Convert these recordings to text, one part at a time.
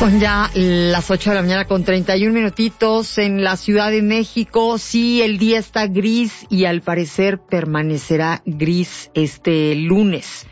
Son ya las 8 de la mañana con 31 minutitos en la Ciudad de México. Sí, el día está gris y al parecer permanecerá gris este lunes.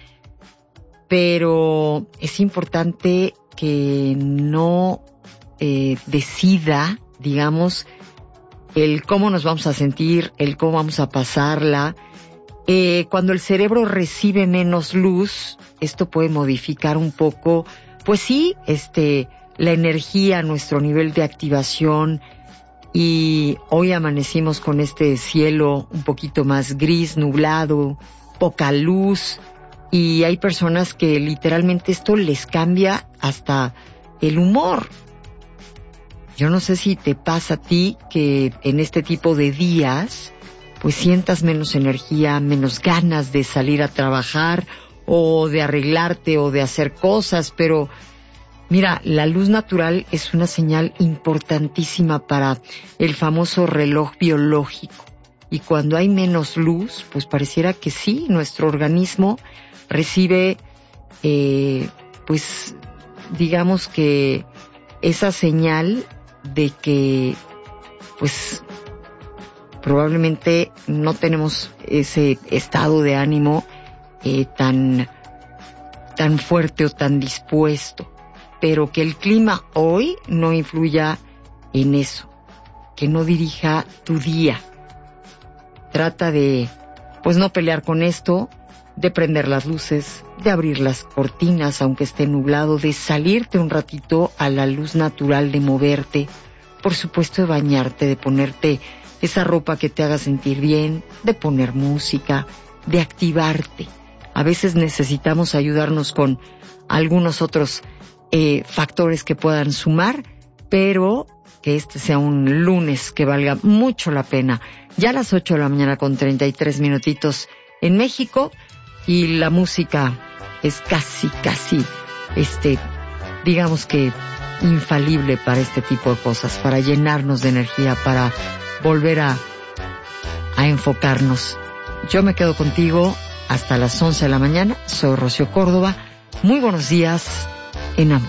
Pero es importante que no decida, digamos, el cómo nos vamos a sentir, el cómo vamos a pasarla. Cuando el cerebro recibe menos luz, esto puede modificar un poco, pues sí, la energía, nuestro nivel de activación. Y hoy amanecimos con este cielo un poquito más gris, nublado, poca luz. Y hay personas que literalmente esto les cambia hasta el humor. Yo no sé si te pasa a ti que en este tipo de días pues sientas menos energía, menos ganas de salir a trabajar o de arreglarte o de hacer cosas, pero mira, la luz natural es una señal importantísima para el famoso reloj biológico. Y cuando hay menos luz, pues pareciera que sí, nuestro organismo recibe, pues digamos que esa señal de que pues probablemente no tenemos ese estado de ánimo tan fuerte o tan dispuesto, pero que el clima hoy no influya en eso, que no dirija tu día. Trata de pues no pelear con esto, de prender las luces, de abrir las cortinas aunque esté nublado, de salirte un ratito a la luz natural, de moverte, por supuesto de bañarte, de ponerte esa ropa que te haga sentir bien, de poner música, de activarte. A veces necesitamos ayudarnos con algunos otros factores que puedan sumar, pero que este sea un lunes que valga mucho la pena. Ya a las 8 de la mañana con 33 minutitos en México, y la música es casi, digamos que infalible para este tipo de cosas, para llenarnos de energía, para volver a enfocarnos. Yo me quedo contigo hasta las 11 de la mañana. Soy Rocío Córdoba. Muy buenos días en Amor.